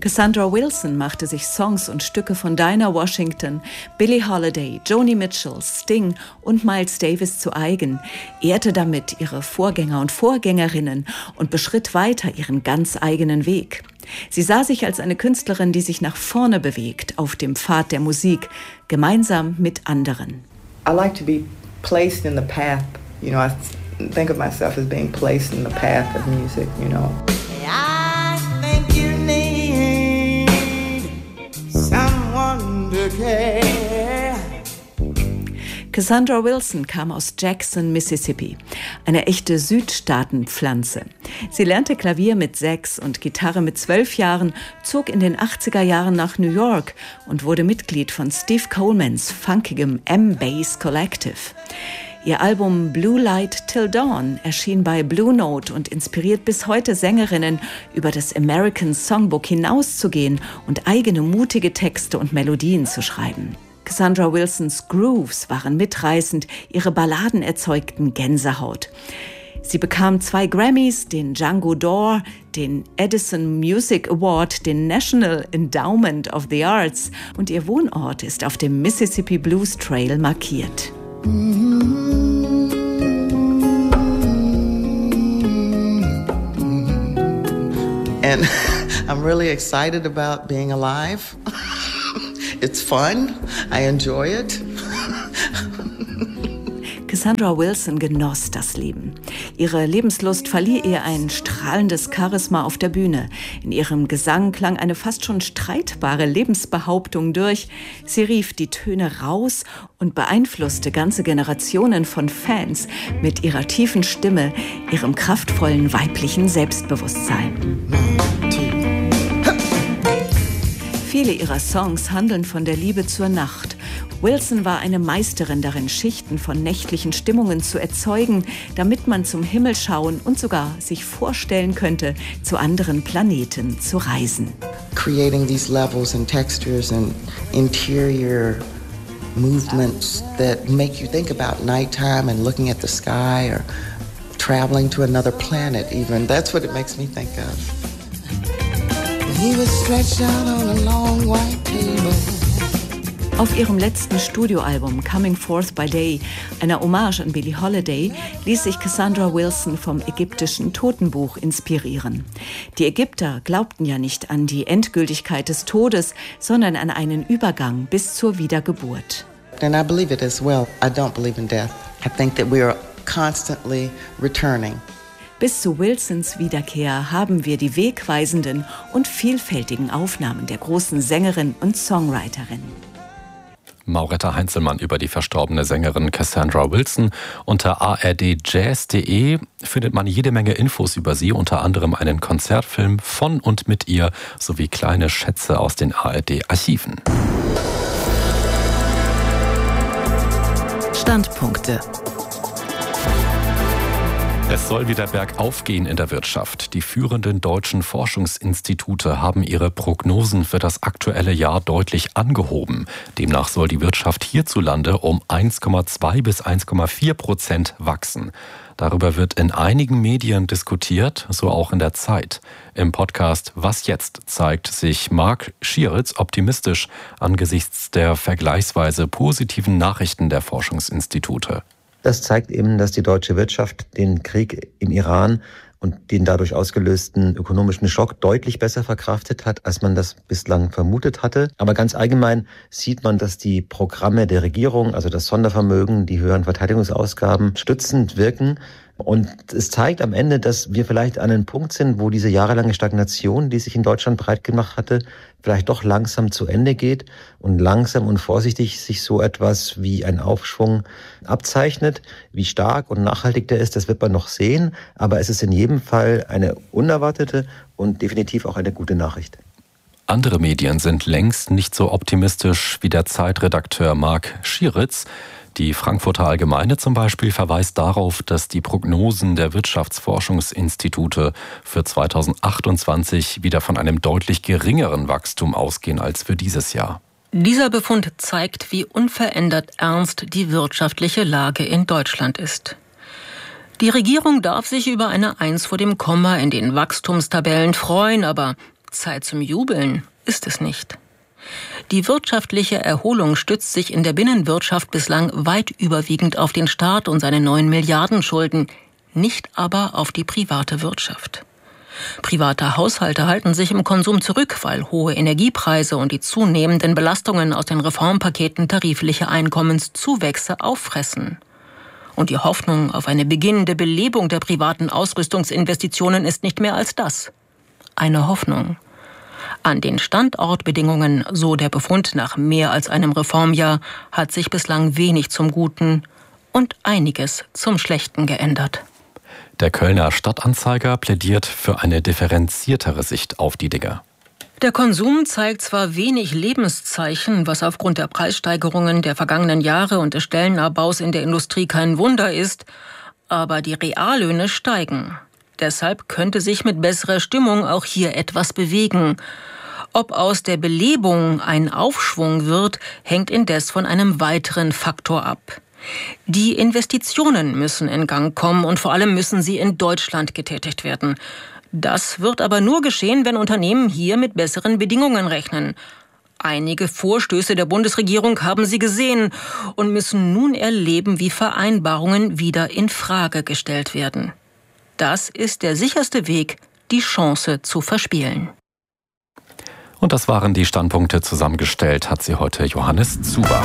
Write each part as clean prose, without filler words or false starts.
Cassandra Wilson machte sich Songs und Stücke von Dinah Washington, Billie Holiday, Joni Mitchell, Sting und Miles Davis zu eigen, ehrte damit ihre Vorgänger und Vorgängerinnen und beschritt weiter ihren ganz eigenen Weg. Sie sah sich als eine Künstlerin, die sich nach vorne bewegt auf dem Pfad der Musik, gemeinsam mit anderen. I like to be placed in the path. You know, I think of myself as being placed in the path of music, you know. I think you need someone to care. Cassandra Wilson kam aus Jackson, Mississippi, eine echte Südstaatenpflanze. Sie lernte Klavier mit 6 und Gitarre mit 12 Jahren, zog in den 80er Jahren nach New York und wurde Mitglied von Steve Colemans funkigem M-Bass Collective. Ihr Album Blue Light Till Dawn erschien bei Blue Note und inspiriert bis heute Sängerinnen, über das American Songbook hinauszugehen und eigene mutige Texte und Melodien zu schreiben. Cassandra Wilsons Grooves waren mitreißend, ihre Balladen erzeugten Gänsehaut. Sie bekam 2 Grammys, den Django d'Or, den Edison Music Award, den National Endowment of the Arts und ihr Wohnort ist auf dem Mississippi Blues Trail markiert. And I'm really excited about being alive. It's fun. I enjoy it. Cassandra Wilson genoss das Leben. Ihre Lebenslust verlieh ihr ein strahlendes Charisma auf der Bühne. In ihrem Gesang klang eine fast schon streitbare Lebensbehauptung durch. Sie rief die Töne raus und beeinflusste ganze Generationen von Fans mit ihrer tiefen Stimme, ihrem kraftvollen weiblichen Selbstbewusstsein. Viele ihrer Songs handeln von der Liebe zur Nacht. Wilson war eine Meisterin darin, Schichten von nächtlichen Stimmungen zu erzeugen, damit man zum Himmel schauen und sogar sich vorstellen könnte, zu anderen Planeten zu reisen. Creating these levels and textures and interior movements that make you think about nighttime and looking at the sky or traveling to another planet even. That's what it makes me think of. He was stretched out on a long white table. Auf ihrem letzten Studioalbum Coming Forth by Day, einer Hommage an Billie Holiday, ließ sich Cassandra Wilson vom ägyptischen Totenbuch inspirieren. Die Ägypter glaubten ja nicht an die Endgültigkeit des Todes, sondern an einen Übergang bis zur Wiedergeburt. And I believe it as well. I don't believe in death. I think that we are constantly returning. Bis zu Wilsons Wiederkehr haben wir die wegweisenden und vielfältigen Aufnahmen der großen Sängerin und Songwriterin. Mauretta Heinzelmann über die verstorbene Sängerin Cassandra Wilson. Unter ardjazz.de findet man jede Menge Infos über sie, unter anderem einen Konzertfilm von und mit ihr sowie kleine Schätze aus den ARD-Archiven. Standpunkte. Es soll wieder bergauf gehen in der Wirtschaft. Die führenden deutschen Forschungsinstitute haben ihre Prognosen für das aktuelle Jahr deutlich angehoben. Demnach soll die Wirtschaft hierzulande um 1,2 bis 1,4% wachsen. Darüber wird in einigen Medien diskutiert, so auch in der Zeit. Im Podcast Was jetzt zeigt sich Marc Schieritz optimistisch angesichts der vergleichsweise positiven Nachrichten der Forschungsinstitute. Das zeigt eben, dass die deutsche Wirtschaft den Krieg im Iran und den dadurch ausgelösten ökonomischen Schock deutlich besser verkraftet hat, als man das bislang vermutet hatte. Aber ganz allgemein sieht man, dass die Programme der Regierung, also das Sondervermögen, die höheren Verteidigungsausgaben, stützend wirken. Und es zeigt am Ende, dass wir vielleicht an einem Punkt sind, wo diese jahrelange Stagnation, die sich in Deutschland breit gemacht hatte, vielleicht doch langsam zu Ende geht und langsam und vorsichtig sich so etwas wie ein Aufschwung abzeichnet. Wie stark und nachhaltig der ist, das wird man noch sehen. Aber es ist in jedem Fall eine unerwartete und definitiv auch eine gute Nachricht. Andere Medien sind längst nicht so optimistisch wie der Zeitredakteur Marc Schieritz. Die Frankfurter Allgemeine zum Beispiel verweist darauf, dass die Prognosen der Wirtschaftsforschungsinstitute für 2028 wieder von einem deutlich geringeren Wachstum ausgehen als für dieses Jahr. Dieser Befund zeigt, wie unverändert ernst die wirtschaftliche Lage in Deutschland ist. Die Regierung darf sich über eine 1 vor dem Komma in den Wachstumstabellen freuen, aber Zeit zum Jubeln ist es nicht. Die wirtschaftliche Erholung stützt sich in der Binnenwirtschaft bislang weit überwiegend auf den Staat und seine 9 Milliarden Schulden, nicht aber auf die private Wirtschaft. Private Haushalte halten sich im Konsum zurück, weil hohe Energiepreise und die zunehmenden Belastungen aus den Reformpaketen tarifliche Einkommenszuwächse auffressen. Und die Hoffnung auf eine beginnende Belebung der privaten Ausrüstungsinvestitionen ist nicht mehr als das: eine Hoffnung. An den Standortbedingungen, so der Befund nach mehr als einem Reformjahr, hat sich bislang wenig zum Guten und einiges zum Schlechten geändert. Der Kölner Stadtanzeiger plädiert für eine differenziertere Sicht auf die Dinge. Der Konsum zeigt zwar wenig Lebenszeichen, was aufgrund der Preissteigerungen der vergangenen Jahre und des Stellenabbaus in der Industrie kein Wunder ist, aber die Reallöhne steigen. Deshalb könnte sich mit besserer Stimmung auch hier etwas bewegen. Ob aus der Belebung ein Aufschwung wird, hängt indes von einem weiteren Faktor ab. Die Investitionen müssen in Gang kommen und vor allem müssen sie in Deutschland getätigt werden. Das wird aber nur geschehen, wenn Unternehmen hier mit besseren Bedingungen rechnen. Einige Vorstöße der Bundesregierung haben sie gesehen und müssen nun erleben, wie Vereinbarungen wieder in Frage gestellt werden. Das ist der sicherste Weg, die Chance zu verspielen. Und das waren die Standpunkte. Zusammengestellt hat sie heute Johannes Zuber.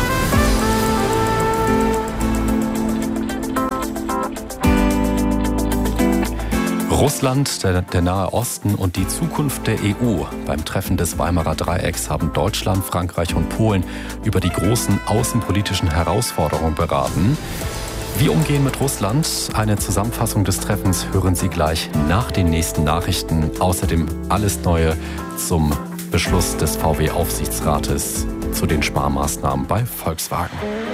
Russland, der Nahe Osten und die Zukunft der EU. Beim Treffen des Weimarer Dreiecks haben Deutschland, Frankreich und Polen über die großen außenpolitischen Herausforderungen beraten. Wie umgehen mit Russland? Eine Zusammenfassung des Treffens hören Sie gleich nach den nächsten Nachrichten. Außerdem alles Neue zum Beschluss des VW-Aufsichtsrates zu den Sparmaßnahmen bei Volkswagen.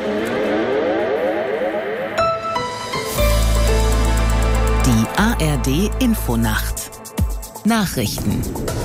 Die ARD Infonacht. Nachrichten.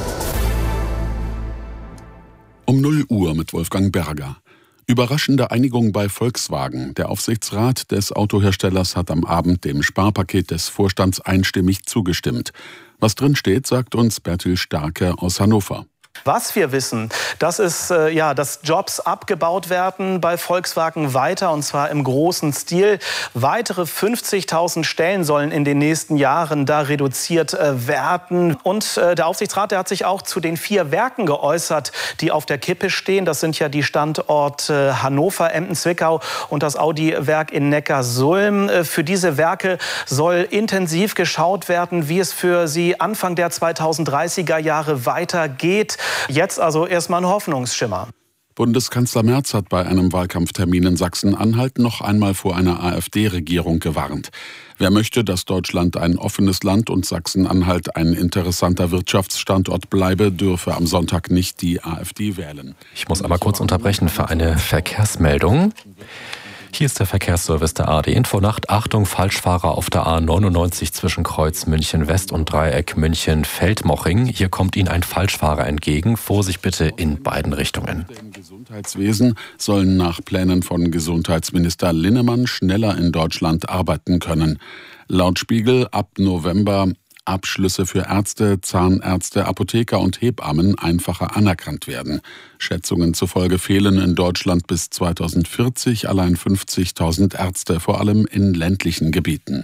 Um 0 Uhr mit Wolfgang Berger. Überraschende Einigung bei Volkswagen. Der Aufsichtsrat des Autoherstellers hat am Abend dem Sparpaket des Vorstands einstimmig zugestimmt. Was drin steht, sagt uns Bertil Starke aus Hannover. Was wir wissen, das ist, dass Jobs abgebaut werden bei Volkswagen weiter, und zwar im großen Stil. Weitere 50.000 Stellen sollen in den nächsten Jahren da reduziert werden. Und der Aufsichtsrat, der hat sich auch zu den 4 Werken geäußert, die auf der Kippe stehen. Das sind ja die Standorte Hannover, Emden, Zwickau und das Audi-Werk in Neckarsulm. Für diese Werke soll intensiv geschaut werden, wie es für sie Anfang der 2030er Jahre weitergeht. Jetzt also erstmal ein Hoffnungsschimmer. Bundeskanzler Merz hat bei einem Wahlkampftermin in Sachsen-Anhalt noch einmal vor einer AfD-Regierung gewarnt. Wer möchte, dass Deutschland ein offenes Land und Sachsen-Anhalt ein interessanter Wirtschaftsstandort bleibe, dürfe am Sonntag nicht die AfD wählen. Ich muss aber kurz unterbrechen für eine Verkehrsmeldung. Hier ist der Verkehrsservice der ARD Infonacht. Achtung, Falschfahrer auf der A99 zwischen Kreuz München West und Dreieck München Feldmoching. Hier kommt Ihnen ein Falschfahrer entgegen. Vorsicht bitte in beiden Richtungen. Im Gesundheitswesen sollen nach Plänen von Gesundheitsminister Linnemann schneller in Deutschland arbeiten können. Laut Spiegel ab November Abschlüsse für Ärzte, Zahnärzte, Apotheker und Hebammen einfacher anerkannt werden. Schätzungen zufolge fehlen in Deutschland bis 2040 allein 50.000 Ärzte, vor allem in ländlichen Gebieten.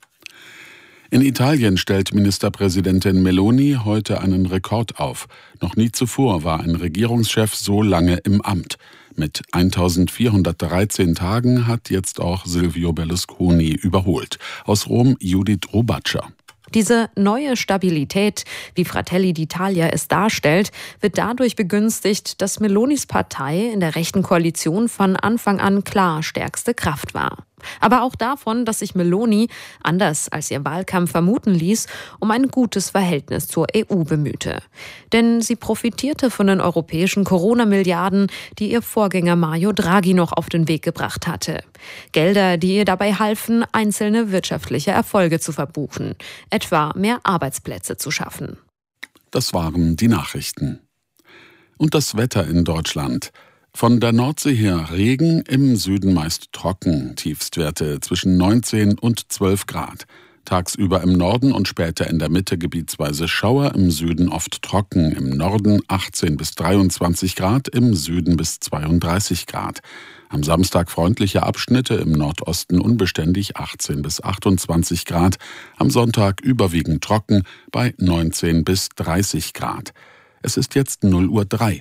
In Italien stellt Ministerpräsidentin Meloni heute einen Rekord auf. Noch nie zuvor war ein Regierungschef so lange im Amt. Mit 1413 Tagen hat jetzt auch Silvio Berlusconi überholt. Aus Rom Judith Rubatscher. Diese neue Stabilität, wie Fratelli d'Italia es darstellt, wird dadurch begünstigt, dass Melonis Partei in der rechten Koalition von Anfang an klar stärkste Kraft war. Aber auch davon, dass sich Meloni, anders als ihr Wahlkampf vermuten ließ, um ein gutes Verhältnis zur EU bemühte. Denn sie profitierte von den europäischen Corona-Milliarden, die ihr Vorgänger Mario Draghi noch auf den Weg gebracht hatte. Gelder, die ihr dabei halfen, einzelne wirtschaftliche Erfolge zu verbuchen, etwa mehr Arbeitsplätze zu schaffen. Das waren die Nachrichten. Und das Wetter in Deutschland. Von der Nordsee her Regen, im Süden meist trocken, Tiefstwerte zwischen 19 und 12 Grad. Tagsüber im Norden und später in der Mitte gebietsweise Schauer, im Süden oft trocken, im Norden 18 bis 23 Grad, im Süden bis 32 Grad. Am Samstag freundliche Abschnitte, im Nordosten unbeständig 18 bis 28 Grad, am Sonntag überwiegend trocken bei 19 bis 30 Grad. Es ist jetzt 0:03 Uhr.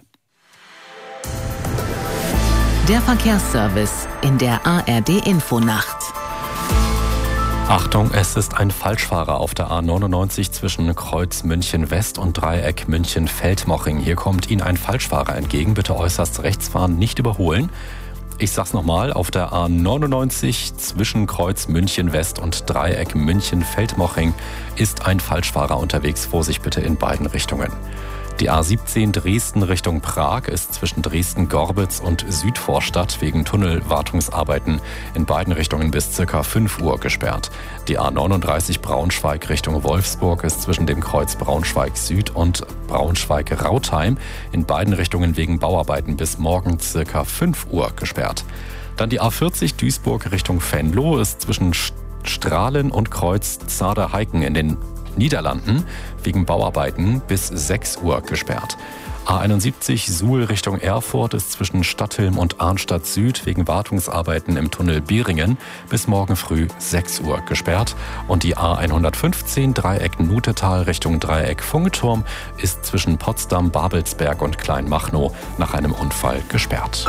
Der Verkehrsservice in der ARD-Infonacht. Achtung, es ist ein Falschfahrer auf der A99 zwischen Kreuz München West und Dreieck München Feldmoching. Hier kommt Ihnen ein Falschfahrer entgegen. Bitte äußerst rechts fahren, nicht überholen. Ich sag's nochmal, auf der A99 zwischen Kreuz München West und Dreieck München Feldmoching ist ein Falschfahrer unterwegs. Vorsicht bitte in beiden Richtungen. Die A17 Dresden Richtung Prag ist zwischen Dresden-Gorbitz und Südvorstadt wegen Tunnelwartungsarbeiten in beiden Richtungen bis ca. 5 Uhr gesperrt. Die A39 Braunschweig Richtung Wolfsburg ist zwischen dem Kreuz Braunschweig Süd und Braunschweig-Rautheim in beiden Richtungen wegen Bauarbeiten bis morgen ca. 5 Uhr gesperrt. Dann die A40 Duisburg Richtung Venlo ist zwischen Strahlen und Kreuz Zader-Heiken in den Niederlanden wegen Bauarbeiten bis 6 Uhr gesperrt. A71 Suhl Richtung Erfurt ist zwischen Stadthilm und Arnstadt Süd wegen Wartungsarbeiten im Tunnel Beringen bis morgen früh 6 Uhr gesperrt. Und die A115 Dreieck Nutetal Richtung Dreieck Fungeturm ist zwischen Potsdam, Babelsberg und Kleinmachnow nach einem Unfall gesperrt.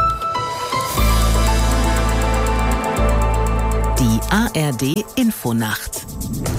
Die ARD-Infonacht.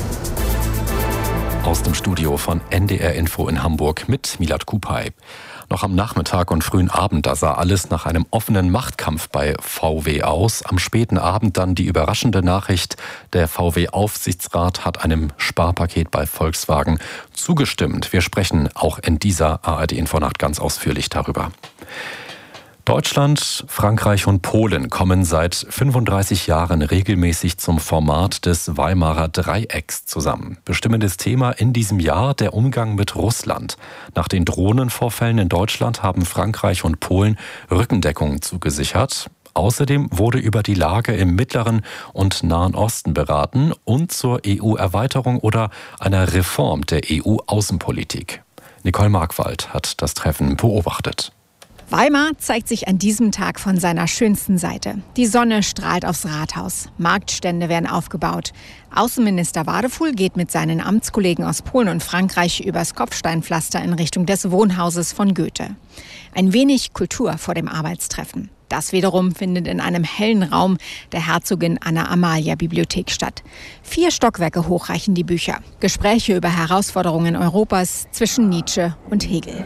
Aus dem Studio von NDR Info in Hamburg mit Milad Kupay. Noch am Nachmittag und frühen Abend, da sah alles nach einem offenen Machtkampf bei VW aus. Am späten Abend dann die überraschende Nachricht, der VW-Aufsichtsrat hat einem Sparpaket bei Volkswagen zugestimmt. Wir sprechen auch in dieser ARD-Infonacht ganz ausführlich darüber. Deutschland, Frankreich und Polen kommen seit 35 Jahren regelmäßig zum Format des Weimarer Dreiecks zusammen. Bestimmendes Thema in diesem Jahr der Umgang mit Russland. Nach den Drohnenvorfällen in Deutschland haben Frankreich und Polen Rückendeckung zugesichert. Außerdem wurde über die Lage im Mittleren und Nahen Osten beraten und zur EU-Erweiterung oder einer Reform der EU-Außenpolitik. Nicole Markwald hat das Treffen beobachtet. Weimar zeigt sich an diesem Tag von seiner schönsten Seite. Die Sonne strahlt aufs Rathaus. Marktstände werden aufgebaut. Außenminister Wadefuhl geht mit seinen Amtskollegen aus Polen und Frankreich übers Kopfsteinpflaster in Richtung des Wohnhauses von Goethe. Ein wenig Kultur vor dem Arbeitstreffen. Das wiederum findet in einem hellen Raum der Herzogin Anna-Amalia-Bibliothek statt. 4 Stockwerke hoch reichen die Bücher. Gespräche über Herausforderungen Europas zwischen Nietzsche und Hegel.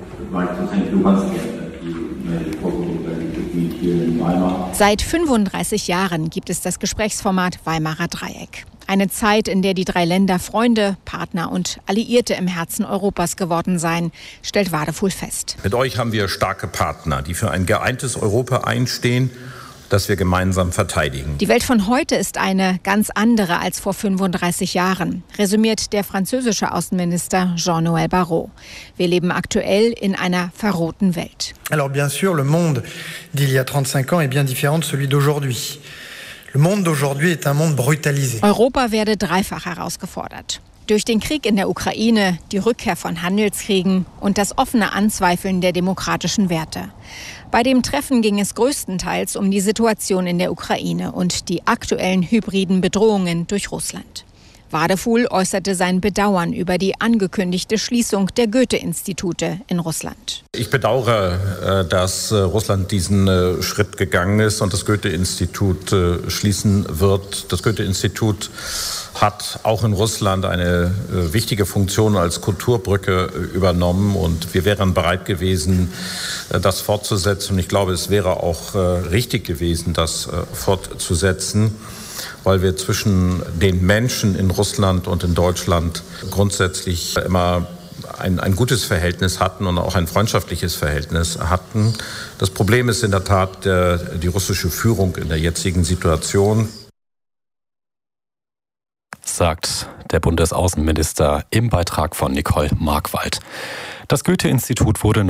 Seit 35 Jahren gibt es das Gesprächsformat Weimarer Dreieck. Eine Zeit, in der die 3 Länder Freunde, Partner und Alliierte im Herzen Europas geworden seien, stellt Wadefuhl fest. Mit euch haben wir starke Partner, die für ein geeintes Europa einstehen, das wir gemeinsam verteidigen. Die Welt von heute ist eine ganz andere als vor 35 Jahren, resümiert der französische Außenminister Jean-Noël Barrot. Wir leben aktuell in einer verrohten Welt. Alors bien sûr, le monde d'il y a 35 ans est bien différent de celui d'aujourd'hui. Le monde d'aujourd'hui est un monde brutalisé. Europa werde dreifach herausgefordert. Durch den Krieg in der Ukraine, die Rückkehr von Handelskriegen und das offene Anzweifeln der demokratischen Werte. Bei dem Treffen ging es größtenteils um die Situation in der Ukraine und die aktuellen hybriden Bedrohungen durch Russland. Wadefuhl äußerte sein Bedauern über die angekündigte Schließung der Goethe-Institute in Russland. Ich bedauere, dass Russland diesen Schritt gegangen ist und das Goethe-Institut schließen wird. Das Goethe-Institut hat auch in Russland eine wichtige Funktion als Kulturbrücke übernommen und wir wären bereit gewesen, das fortzusetzen. Und ich glaube, es wäre auch richtig gewesen, das fortzusetzen, weil wir zwischen den Menschen in Russland und in Deutschland grundsätzlich immer ein gutes Verhältnis hatten und auch ein freundschaftliches Verhältnis hatten. Das Problem ist in der Tat die russische Führung in der jetzigen Situation. Sagt der Bundesaußenminister im Beitrag von Nicole Markwald. Das Goethe-Institut wurde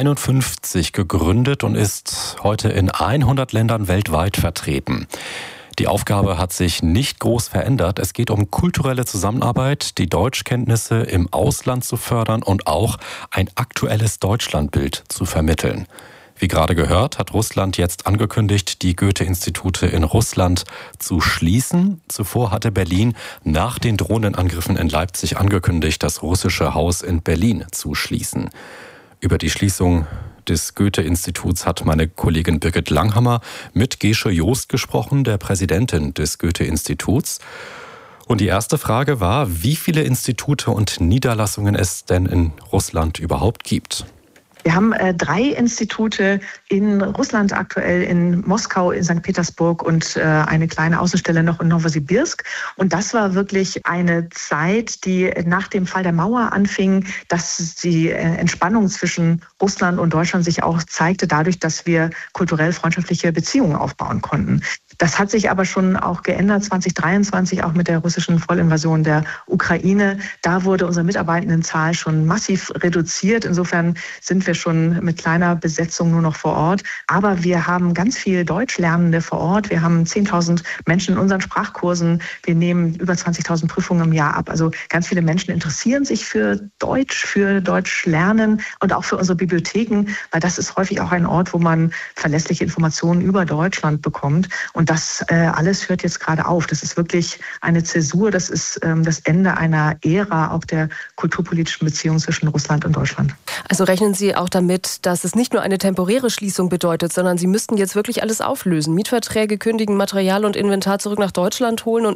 1951 gegründet und ist heute in 100 Ländern weltweit vertreten. Die Aufgabe hat sich nicht groß verändert. Es geht um kulturelle Zusammenarbeit, die Deutschkenntnisse im Ausland zu fördern und auch ein aktuelles Deutschlandbild zu vermitteln. Wie gerade gehört, hat Russland jetzt angekündigt, die Goethe-Institute in Russland zu schließen. Zuvor hatte Berlin nach den Drohnenangriffen in Leipzig angekündigt, das russische Haus in Berlin zu schließen. Über die Schließung des Goethe-Instituts hat meine Kollegin Birgit Langhammer mit Gesche Joost gesprochen, der Präsidentin des Goethe-Instituts. Und die erste Frage war, wie viele Institute und Niederlassungen es denn in Russland überhaupt gibt. Wir haben 3 Institute in Russland aktuell, in Moskau, in St. Petersburg und eine kleine Außenstelle noch in Nowosibirsk. Und das war wirklich eine Zeit, die nach dem Fall der Mauer anfing, dass die Entspannung zwischen Russland und Deutschland sich auch zeigte, dadurch, dass wir kulturell freundschaftliche Beziehungen aufbauen konnten. Das hat sich aber schon auch geändert 2023, auch mit der russischen Vollinvasion der Ukraine. Da wurde unsere Mitarbeitendenzahl schon massiv reduziert. Insofern sind wir schon mit kleiner Besetzung nur noch vor Ort. Aber wir haben ganz viele Deutschlernende vor Ort. Wir haben 10.000 Menschen in unseren Sprachkursen. Wir nehmen über 20.000 Prüfungen im Jahr ab. Also ganz viele Menschen interessieren sich für Deutsch lernen und auch für unsere Bibliotheken, weil das ist häufig auch ein Ort, wo man verlässliche Informationen über Deutschland bekommt. Und das alles hört jetzt gerade auf. Das ist wirklich eine Zäsur. Das ist das Ende einer Ära auch der kulturpolitischen Beziehungen zwischen Russland und Deutschland. Also rechnen Sie auch damit, dass es nicht nur eine temporäre Schließung bedeutet, sondern Sie müssten jetzt wirklich alles auflösen. Mietverträge kündigen, Material und Inventar zurück nach Deutschland holen